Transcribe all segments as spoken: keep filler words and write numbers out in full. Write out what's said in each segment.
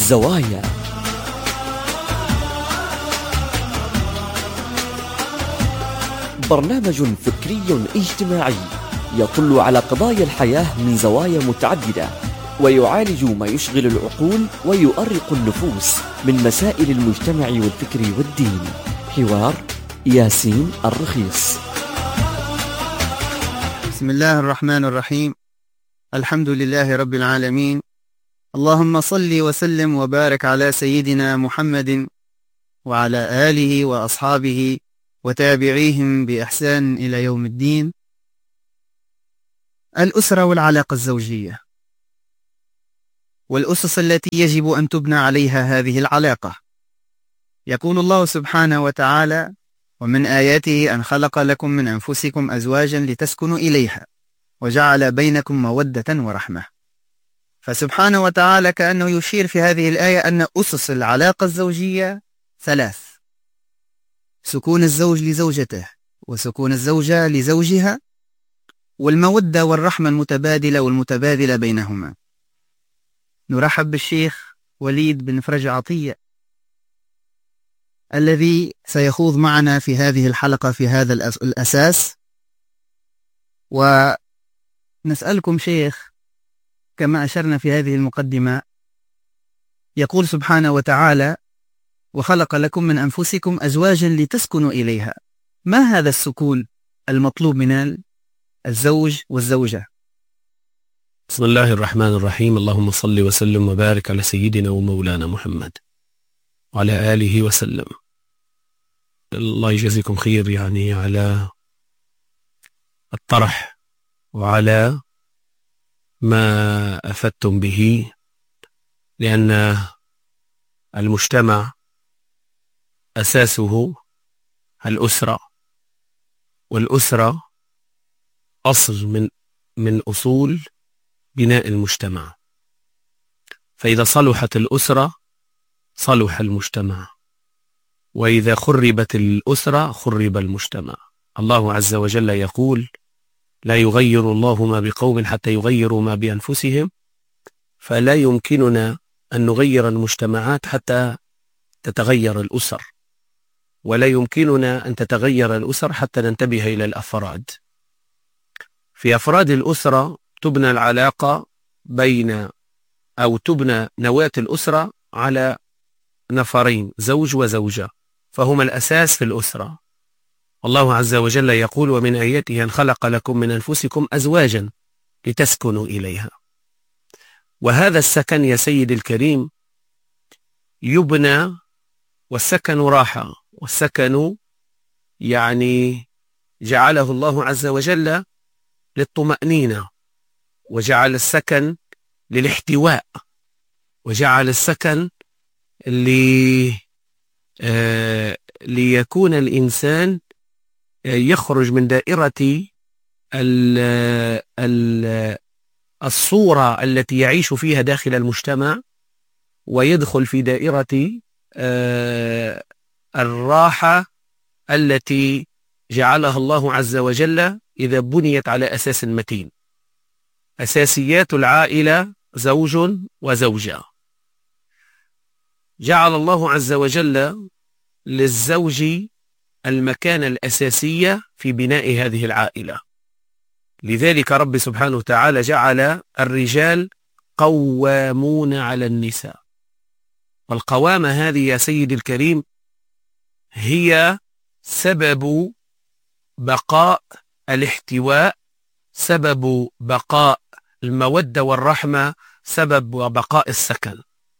الزوايا. برنامج فكري اجتماعي يطل على قضايا الحياة من زوايا متعددة، ويعالج ما يشغل العقول ويؤرق النفوس من مسائل المجتمع والفكر والدين. حوار ياسين الرخيص. بسم الله الرحمن الرحيم. الحمد لله رب العالمين، اللهم صل وسلم وبارك على سيدنا محمد وعلى آله وأصحابه وتابعيهم بإحسان إلى يوم الدين. الأسرة والعلاقة الزوجية والأسس التي يجب أن تبنى عليها هذه العلاقة. يقول الله سبحانه وتعالى: ومن آياته أن خلق لكم من أنفسكم أزواجا لتسكنوا إليها وجعل بينكم مودة ورحمة. فسبحانه وتعالى كأنه يشير في هذه الآية أن أسس العلاقة الزوجية ثلاث: سكون الزوج لزوجته، وسكون الزوجة لزوجها، والمودة والرحمة المتبادلة والمتبادلة بينهما. نرحب بالشيخ وليد بن فرج عطية الذي سيخوض معنا في هذه الحلقة في هذا الأساس. ونسألكم شيخ، كما أشرنا في هذه المقدمة، يقول سبحانه وتعالى: وخلق لكم من أنفسكم أزواجا لتسكنوا إليها. ما هذا السكون المطلوب من الزوج والزوجة؟ بسم الله الرحمن الرحيم. اللهم صل وسلم وبارك على سيدنا ومولانا محمد وعلى آله وسلم. الله يجزيكم خير يعني على الطرح وعلى ما أفدتم به، لأن المجتمع أساسه الأسرة، والأسرة أصل من من أصول بناء المجتمع. فإذا صلحت الأسرة صلح المجتمع، وإذا خربت الأسرة خرب المجتمع. الله عز وجل يقول: لا يغير الله ما بقوم حتى يغيروا ما بأنفسهم. فلا يمكننا أن نغير المجتمعات حتى تتغير الأسر، ولا يمكننا أن تتغير الأسر حتى ننتبه إلى الأفراد. في أفراد الأسرة تبنى العلاقة بين أو تبنى نواة الأسرة على نفرين، زوج وزوجة، فهما الأساس في الأسرة. الله عز وجل يقول: ومن آياته أن خلق لكم من أنفسكم أزواجا لتسكنوا إليها. وهذا السكن يا سيد الكريم يبنى، والسكن راحة، والسكن يعني جعله الله عز وجل للطمأنينة، وجعل السكن للاحتواء، وجعل السكن لي آه ليكون الإنسان يخرج من دائرة ال ال الصورة التي يعيش فيها داخل المجتمع، ويدخل في دائرة آه الراحة التي جعلها الله عز وجل إذا بنيت على أساس متين. أساسيات العائلة زوج وزوجة. جعل الله عز وجل للزوج المكانة الأساسية في بناء هذه العائلة. لذلك رب سبحانه وتعالى جعل الرجال قوامون على النساء. والقوامة هذه يا سيد الكريم هي سبب بقاء الاحتواء، سبب بقاء المودة والرحمة، سبب بقاء السكن.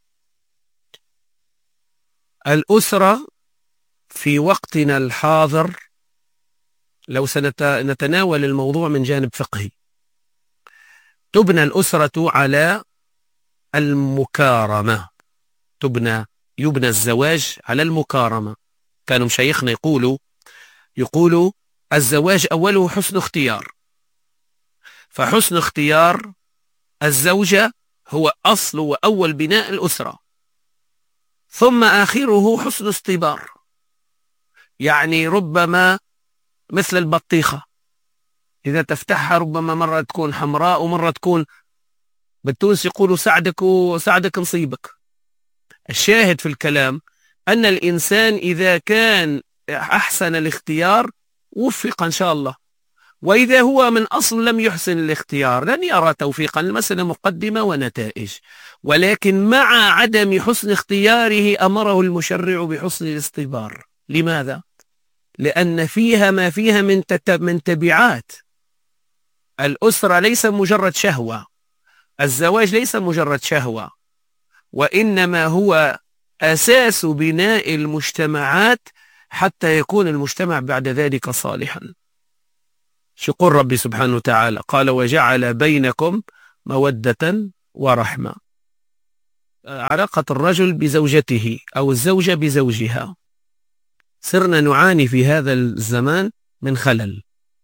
الأسرة في وقتنا الحاضر، لو سنتناول الموضوع من جانب فقهي، تبنى الأسرة على المكارمة. تبنى يبنى الزواج على المكارمة. كانوا مشايخنا يقولوا يقولوا الزواج أوله حسن اختيار، فحسن اختيار الزوجة هو أصل وأول بناء الأسرة، ثم آخره حسن اصطبار. يعني ربما مثل البطيخة، إذا تفتحها ربما مرة تكون حمراء ومرة تكون، بالتونس يقولوا سعدك وسعدك نصيبك. الشاهد في الكلام أن الإنسان إذا كان أحسن الاختيار وفق إن شاء الله، وإذا هو من أصل لم يحسن الاختيار لن يرى توفيقا. المسألة مقدمة ونتائج، ولكن مع عدم حسن اختياره أمره المشرع بحسن الاختبار. لماذا؟ لأن فيها ما فيها من من تبعات. الأسرة ليس مجرد شهوة، الزواج ليس مجرد شهوة، وإنما هو أساس بناء المجتمعات حتى يكون المجتمع بعد ذلك صالحا. شو يقول ربي سبحانه وتعالى؟ قال وجعل بينكم مودة ورحمة. علاقة الرجل بزوجته أو الزوجة بزوجها، صرنا نعاني في هذا الزمان من خلل.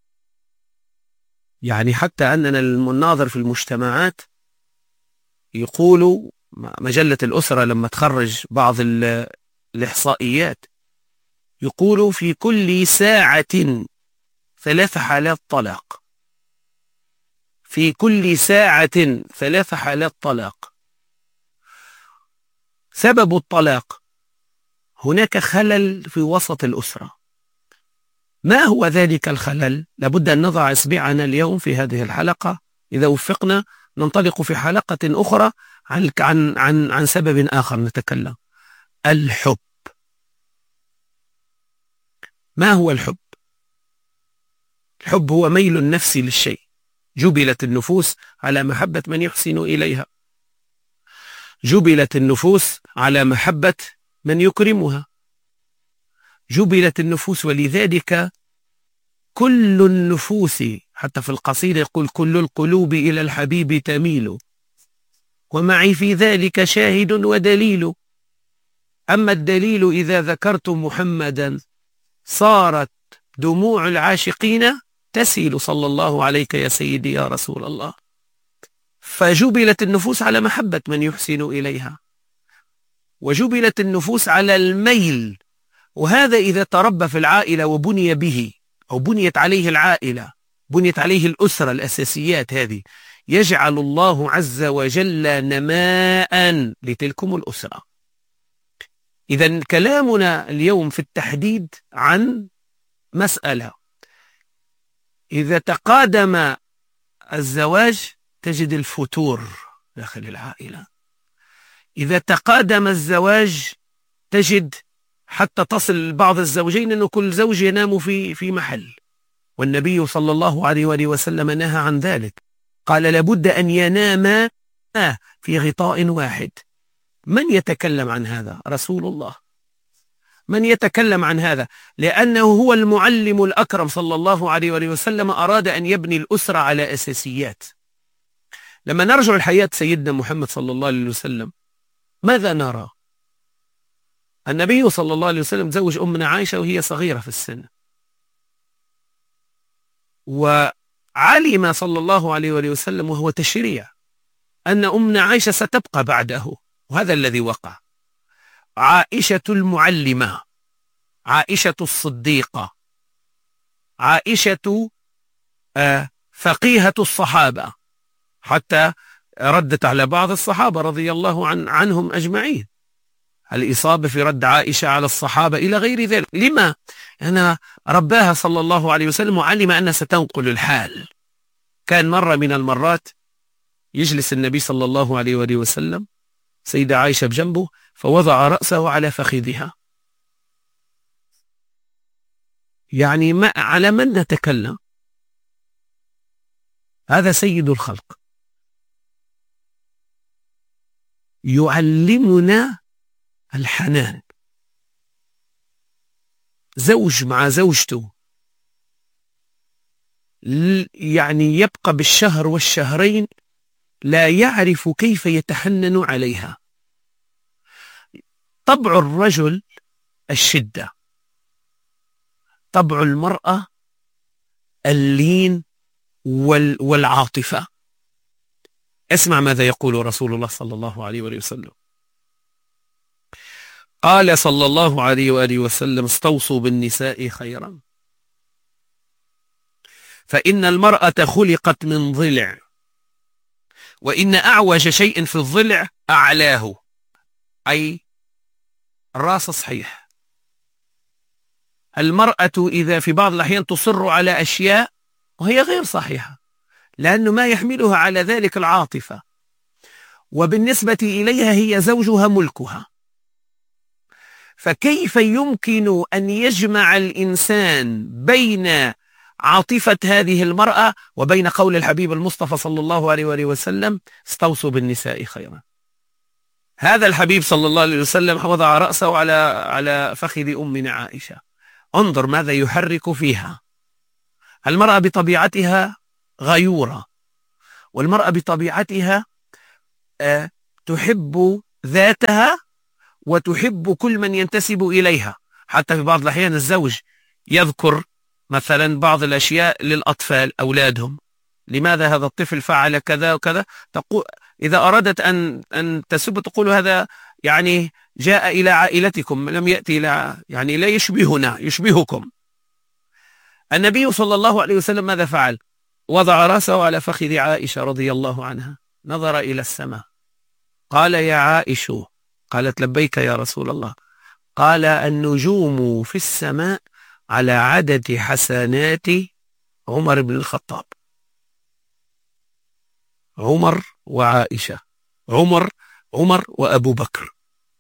يعني حتى أننا الناظر في المجتمعات يقولوا، مجلة الأسرة لما تخرج بعض الإحصائيات يقولوا في كل ساعة ثلاث حالات طلاق، في كل ساعة ثلاث حالات طلاق. سبب الطلاق هناك خلل في وسط الأسرة. ما هو ذلك الخلل؟ لابد أن نضع إصبعنا اليوم في هذه الحلقة، إذا وفقنا ننطلق في حلقة أخرى عن عن عن عن سبب آخر نتكلم. الحب. ما هو الحب؟ الحب هو ميل النفس للشيء. جبلت النفوس على محبة من يحسن إليها، جبلت النفوس على محبة من يكرمها، جبلت النفوس. ولذلك كل النفوس، حتى في القصيدة يقول كل القلوب إلى الحبيب تميل، ومعي في ذلك شاهد ودليل. أما الدليل إذا ذكرت محمدا صارت دموع العاشقين تسيل، صلى الله عليك يا سيدي يا رسول الله. فجبلت النفوس على محبة من يحسن إليها، وجبلت النفوس على الميل. وهذا إذا تربى في العائلة وبني به، أو بنيت عليه العائلة، بنيت عليه الأسرة، الأساسيات هذه، يجعل الله عز وجل نماء لتلكم الأسرة. إذن كلامنا اليوم في التحديد عن مسألة: إذا تقادم الزواج تجد الفتور داخل العائلة، إذا تقادم الزواج تجد حتى تصل بعض الزوجين أنه كل زوج ينام في في محل، والنبي صلى الله عليه وآله وسلم نهى عن ذلك، قال لابد أن يناما في غطاء واحد. من يتكلم عن هذا؟ رسول الله. من يتكلم عن هذا؟ لأنه هو المعلم الأكرم صلى الله عليه وآله وسلم، أراد أن يبني الأسرة على أساسيات. لما نرجع لحياة سيدنا محمد صلى الله عليه وسلم ماذا نرى؟ النبي صلى الله عليه وسلم زوج أمنا عائشة وهي صغيرة في السن، وعلم صلى الله عليه وآله وسلم وهو تشريع أن أمنا عائشة ستبقى بعده، وهذا الذي وقع. عائشة المعلمة، عائشة الصديقة، عائشة فقيهة الصحابة، حتى ردت على بعض الصحابة رضي الله عن عنهم أجمعين، الإصابة في رد عائشة على الصحابة إلى غير ذلك. لما؟ أنا رباها صلى الله عليه وسلم وعلم أنها ستنقل الحال. كان مرة من المرات يجلس النبي صلى الله عليه وآله وسلم، سيدة عائشة بجنبه، فوضع رأسه على فخذها. يعني ما على من نتكلم؟ هذا سيد الخلق يعلمنا الحنان. زوج مع زوجته يعني يبقى بالشهر والشهرين لا يعرف كيف يتحنن عليها. طبع الرجل الشدة، طبع المرأة اللين والعاطفة. اسمع ماذا يقول رسول الله صلى الله عليه وآله وسلم. قال صلى الله عليه وآله وسلم: استوصوا بالنساء خيرا، فإن المرأة خلقت من ضلع، وإن أعوج شيء في الضلع أعلاه، أي الراس صحيح. المرأة إذا في بعض الأحيان تصر على أشياء وهي غير صحيحة لأنه ما يحملها على ذلك العاطفة، وبالنسبة إليها هي زوجها ملكها، فكيف يمكن أن يجمع الإنسان بين عاطفة هذه المرأة وبين قول الحبيب المصطفى صلى الله عليه وآله وسلم استوصوا بالنساء خيرا؟ هذا الحبيب صلى الله عليه وسلم وضع رأسه على على فخذ أمنا عائشة. انظر ماذا يحرك فيها. المرأة بطبيعتها غيورة، والمرأة بطبيعتها أه تحب ذاتها وتحب كل من ينتسب إليها. حتى في بعض الأحيان الزوج يذكر مثلا بعض الأشياء للأطفال أولادهم، لماذا هذا الطفل فعل كذا وكذا، تقول إذا أردت أن أن تسب تقول هذا يعني جاء إلى عائلتكم لم يأتي إلى يعني لا يشبهنا يشبهكم. النبي صلى الله عليه وسلم ماذا فعل؟ وضع رأسه على فخذ عائشة رضي الله عنها، نظر إلى السماء قال يا عائشة، قالت لبيك يا رسول الله، قال النجوم في السماء على عدد حسنات عمر بن الخطاب. عمر وعائشة، عمر عمر وأبو بكر.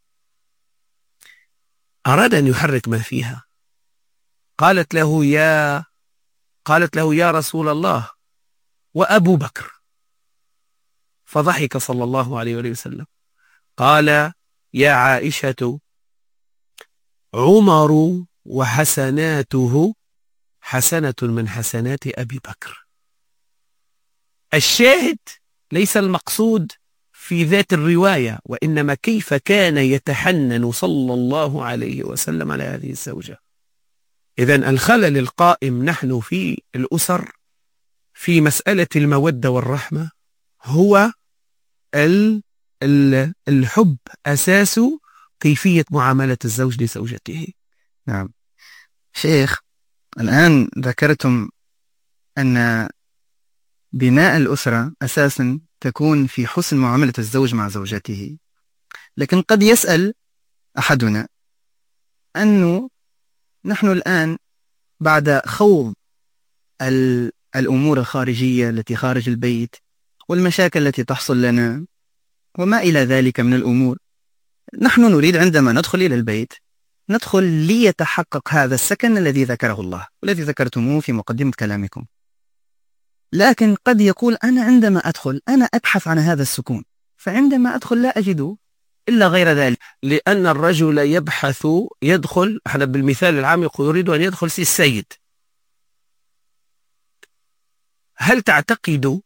أراد أن يحرك ما فيها. قالت له يا قالت له يا رسول الله وأبو بكر، فضحك صلى الله عليه وسلم قال يا عائشة عمر وحسناته حسنة من حسنات أبي بكر. الشاهد ليس المقصود في ذات الرواية، وإنما كيف كان يتحنن صلى الله عليه وسلم على هذه الزوجة. إذن الخلل القائم نحن في الأسر في مسألة المودة والرحمة هو الحب أساس كيفية معاملة الزوج لزوجته. نعم شيخ، الآن ذكرتم أن بناء الأسرة أساسا تكون في حسن معاملة الزوج مع زوجته، لكن قد يسأل أحدنا أنه نحن الآن بعد خوض الأمور الخارجية التي خارج البيت والمشاكل التي تحصل لنا وما إلى ذلك من الأمور، نحن نريد عندما ندخل إلى البيت ندخل ليتحقق هذا السكن الذي ذكره الله والذي ذكرتموه في مقدمة كلامكم. لكن قد يقول أنا عندما أدخل أنا أبحث عن هذا السكون، فعندما أدخل لا أجده إلا غير ذلك، لأن الرجل يبحث يدخل، احنا بالمثال العام يريد أن يدخل سي السيد. هل تعتقد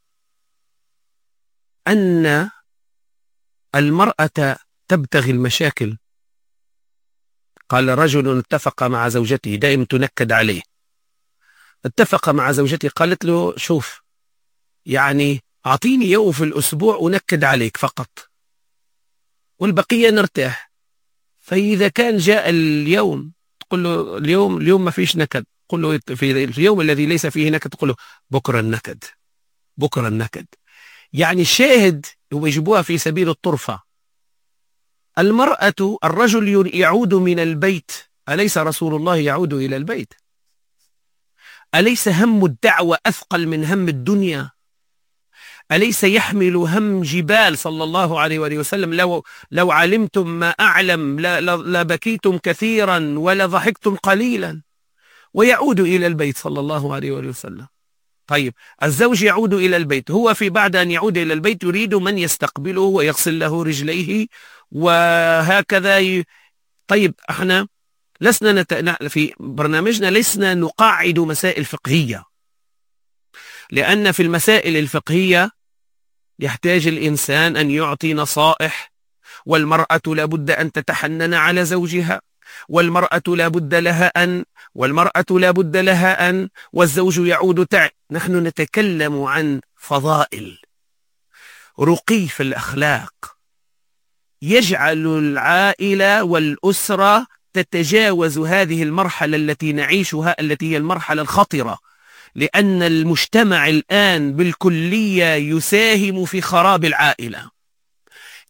أن المرأة تبتغي المشاكل؟ قال رجل اتفق مع زوجته دائما تنكد عليه، اتفق مع زوجته قالت له شوف يعني أعطيني يوم في الأسبوع أنكد عليك فقط والبقية نرتاح. فإذا كان جاء اليوم تقول له اليوم اليوم ما فيش نكد، تقول له في اليوم الذي ليس فيه نكد تقول له بكرة النكد بكرة النكد. يعني الشاهد هو يجيبوها في سبيل الطرفة. المرأة الرجل يعود من البيت، أليس رسول الله يعود إلى البيت؟ أليس هم الدعوة أثقل من هم الدنيا؟ أليس يحمل هم جبال صلى الله عليه وآله وسلم؟ لو, لو علمتم ما أعلم لبكيتم كثيرا ولضحكتم قليلا. ويعود إلى البيت صلى الله عليه وآله وسلم. طيب الزوج يعود إلى البيت، هو في بعد أن يعود إلى البيت يريد من يستقبله ويغسل له رجليه وهكذا ي... طيب احنا لسنا نت... في برنامجنا لسنا نقاعد مسائل فقهية، لأن في المسائل الفقهية يحتاج الإنسان أن يعطي نصائح، والمرأة لابد أن تتحنن على زوجها، والمرأة لابد لها أن والمرأة لابد لها أن والزوج يعود تع. نحن نتكلم عن فضائل، رقي في الأخلاق، يجعل العائلة والأسرة تتجاوز هذه المرحلة التي نعيشها التي هي المرحلة الخطرة، لأن المجتمع الآن بالكلية يساهم في خراب العائلة.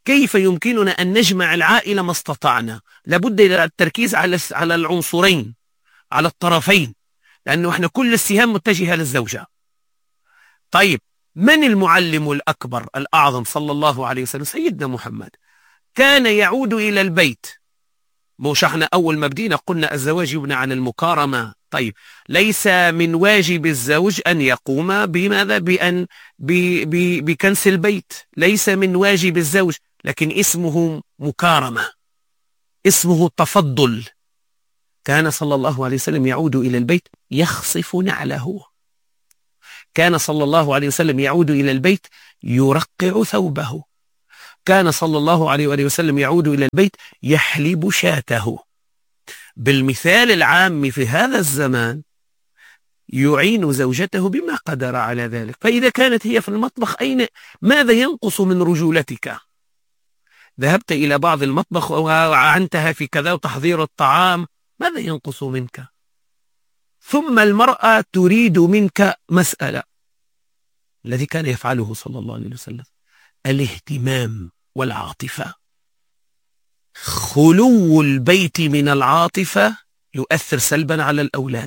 كيف يمكننا أن نجمع العائلة ما استطعنا؟ لابد التركيز على على العنصرين، على الطرفين، لأنه احنا كل السهام متجهة للزوجة. طيب، من المعلم الأكبر الأعظم صلى الله عليه وسلم؟ سيدنا محمد. كان يعود إلى البيت. مش احنا أول ما بدينا قلنا الزواج يبنى على المكارمة. طيب، ليس من واجب الزوج أن يقوم بماذا؟ بأن بكنس البيت، ليس من واجب الزوج، لكن اسمه مكارمة، اسمه تفضل. كان صلى الله عليه وسلم يعود إلى البيت يخصف نعله، كان صلى الله عليه وسلم يعود إلى البيت يرقع ثوبه، كان صلى الله عليه وآله وسلم يعود إلى البيت يحلب شاته. بالمثال العام في هذا الزمان يعين زوجته بما قدر على ذلك. فإذا كانت هي في المطبخ، أين ماذا ينقص من رجولتك؟ ذهبت إلى بعض المطبخ وعنتها في كذا وتحضير الطعام، ماذا ينقص منك؟ ثم المرأة تريد منك مسألة، الذي كان يفعله صلى الله عليه وسلم الاهتمام والعاطفة. خلو البيت من العاطفة يؤثر سلبا على الأولاد،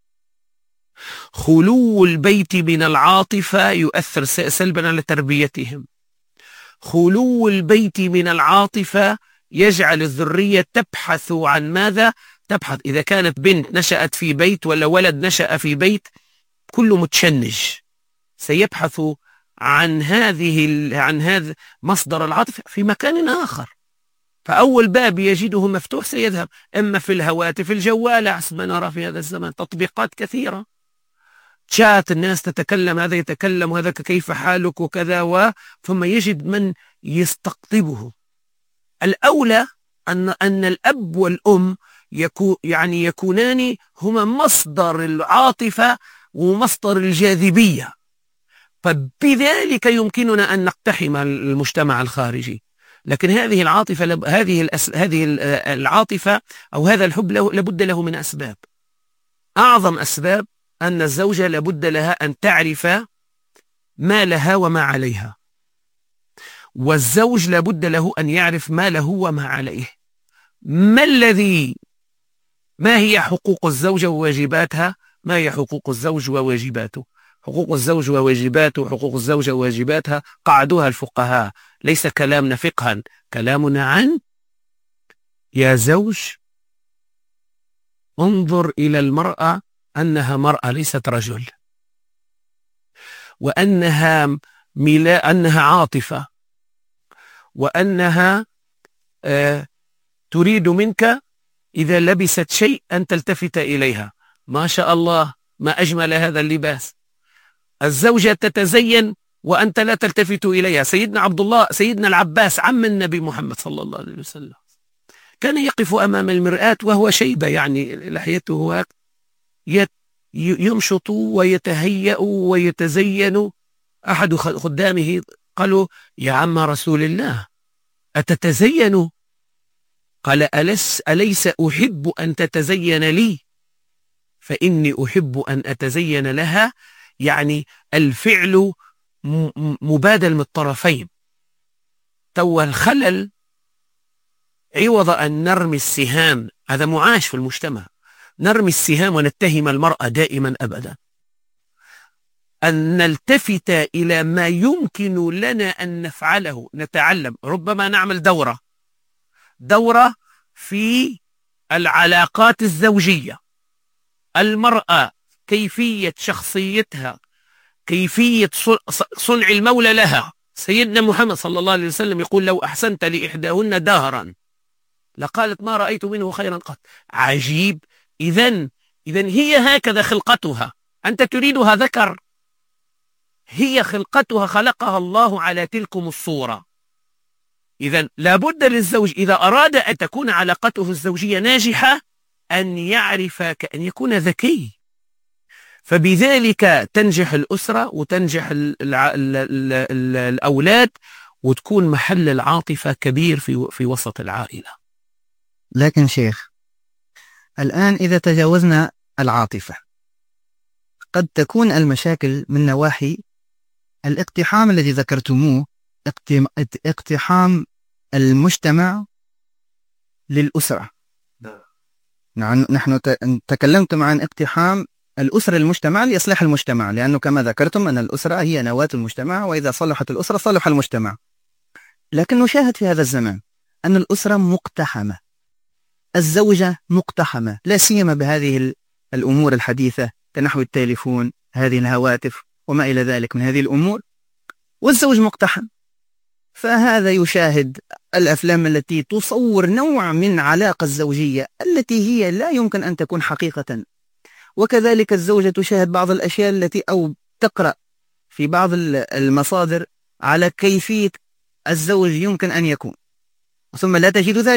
خلو البيت من العاطفة يؤثر سلبا على تربيتهم، خلو البيت من العاطفة يجعل الذرية تبحث عن ماذا؟ تبحث، إذا كانت بنت نشأت في بيت ولا ولد نشأ في بيت كله متشنج، سيبحث عن هذه عن هذا مصدر العاطفة في مكان آخر، فأول باب يجده مفتوح سيذهب، إما في الهواتف الجوالة حسب ما نرى في هذا الزمان، تطبيقات كثيرة، شات، الناس تتكلم، هذا يتكلم وهذا كيف حالك وكذا، و ثم يجد من يستقطبه. الأولى أن أن الأب والأم يكون يعني يكونان هما مصدر العاطفة ومصدر الجاذبية، فبذلك يمكننا أن نقتحم المجتمع الخارجي. لكن هذه العاطفة هذه الأس... هذه العاطفة أو هذا الحب له لابد له من أسباب. أعظم أسباب أن الزوجة لابد لها أن تعرف ما لها وما عليها، والزوج لابد له أن يعرف ما له وما عليه. ما الذي ما هي حقوق الزوجة وواجباتها؟ ما هي حقوق الزوج وواجباته؟ حقوق الزوج وواجباته، حقوق الزوجة وواجباتها قعدوها الفقهاء، ليس كلامنا فقها، كلامنا عن يا زوج انظر إلى المرأة أنها مرأة ليست رجل، وأنها ملا أنها عاطفة، وأنها آه تريد منك إذا لبست شيء أن تلتفت إليها. ما شاء الله، ما أجمل هذا اللباس. الزوجة تتزين وأنت لا تلتفت إليها. سيدنا عبد الله سيدنا العباس عم النبي محمد صلى الله عليه وسلم كان يقف أمام المرآة وهو شيبة، يعني لحيته يمشط ويتهيأ ويتزين. أحد خدامه قالوا يا عم رسول الله أتتزين؟ قال ألس أليس أحب أن تتزين لي؟ فإني أحب أن أتزين لها، يعني الفعل مبادل من الطرفين. تو الخلل عوض أن نرمي السهام، هذا معاش في المجتمع، نرمي السهام ونتهم المرأة دائما أبدا، أن نلتفت إلى ما يمكن لنا أن نفعله، نتعلم، ربما نعمل دورة دورة في العلاقات الزوجية، المرأة كيفية شخصيتها، كيفية صنع المولى لها. سيدنا محمد صلى الله عليه وسلم يقول لو أحسنت لإحداهن دهرا لقالت ما رأيت منه خيرا قط. عجيب. إذن إذن هي هكذا خلقتها، أنت تريدها ذكر، هي خلقتها خلقها الله على تلكم الصورة. إذن لابد للزوج إذا أراد أن تكون علاقته الزوجية ناجحة أن يعرف أن يكون ذكي، فبذلك تنجح الأسرة وتنجح ال ال ال ال ال الأولاد، وتكون محل العاطفة كبير في في وسط العائلة. لكن شيخ، الآن إذا تجاوزنا العاطفة قد تكون المشاكل من نواحي الاقتحام الذي ذكرتموه، اقتحام المجتمع للأسرة. نعم، نحن تكلمتم عن اقتحام الأسرة المجتمع لإصلاح المجتمع، لأنه كما ذكرتم أن الأسرة هي نواة المجتمع، وإذا صلحت الأسرة صلح المجتمع. لكن نشاهد في هذا الزمان أن الأسرة مقتحمة، الزوجة مقتحمة، لا سيما بهذه الأمور الحديثة كنحو التليفون، هذه الهواتف وما إلى ذلك من هذه الأمور، والزوج مقتحم. فهذا يشاهد الأفلام التي تصور نوع من علاقة الزوجية التي هي لا يمكن أن تكون حقيقة، وكذلك الزوجة تشاهد بعض الأشياء التي أو تقرأ في بعض المصادر على كيفية الزوج يمكن أن يكون، ثم لا تجد ذلك